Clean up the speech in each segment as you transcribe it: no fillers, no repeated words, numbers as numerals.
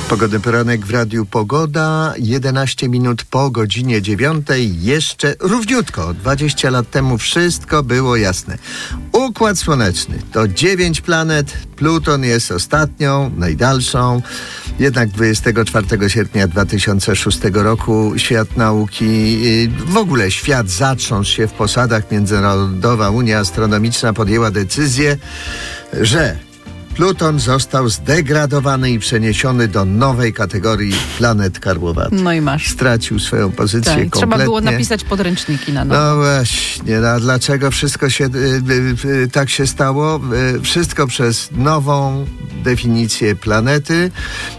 Pogodny poranek w Radiu Pogoda, 11 minut po godzinie 9. Jeszcze równiutko, 20 lat temu wszystko było jasne. Układ Słoneczny to 9 planet, Pluton jest ostatnią, najdalszą. Jednak 24 sierpnia 2006 roku świat nauki, w ogóle świat zatrząsł się w posadach. Międzynarodowa Unia Astronomiczna podjęła decyzję, że Pluton został zdegradowany i przeniesiony do nowej kategorii planet karłowatych. No i masz. Stracił swoją pozycję kompletnie. Trzeba było napisać podręczniki na nowo. No właśnie, a dlaczego wszystko się tak się stało? Wszystko przez nową definicję planety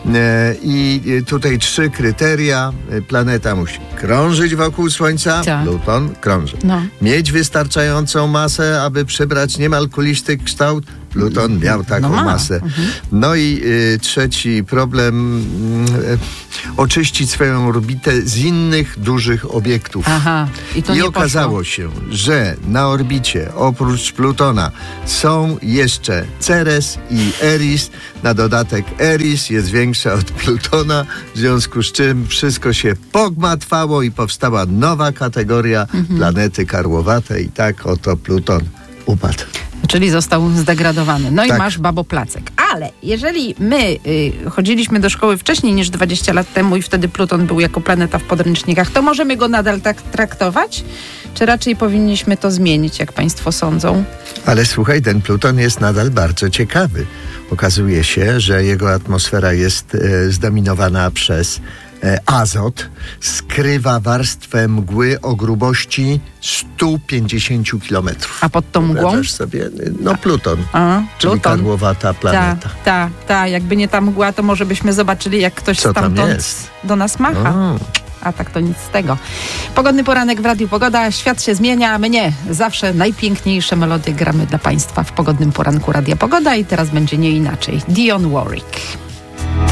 i tutaj 3 kryteria. Planeta musi krążyć wokół Słońca, Pluton krąży. Mieć wystarczającą masę, aby przybrać niemal kulisty kształt, Pluton miał taką masę. No i trzeci problem, oczyścić swoją orbitę z innych dużych obiektów. I okazało się, że na orbicie oprócz Plutona są jeszcze Ceres i Eris. Na dodatek Eris jest większa od Plutona, w związku z czym wszystko się pogmatwało i powstała nowa kategoria planety karłowatej. I tak oto Pluton upadł. Czyli został zdegradowany. No i masz baboplacek. Ale jeżeli my chodziliśmy do szkoły wcześniej niż 20 lat temu i wtedy Pluton był jako planeta w podręcznikach, to możemy go nadal tak traktować? Czy raczej powinniśmy to zmienić, jak państwo sądzą? Ale słuchaj, ten Pluton jest nadal bardzo ciekawy. Okazuje się, że jego atmosfera jest zdominowana przez azot, skrywa warstwę mgły o grubości 150 kilometrów. A pod tą mgłą? Wyobrażasz sobie? No Pluton, czyli Pluton. karłowata planeta. Jakby nie ta mgła, to może byśmy zobaczyli, jak ktoś stamtąd do nas macha. A tak to nic z tego. Pogodny poranek w Radiu Pogoda. Świat się zmienia, a my nie. Zawsze najpiękniejsze melodie gramy dla państwa w Pogodnym Poranku Radia Pogoda i teraz będzie nie inaczej. Dionne Warwick.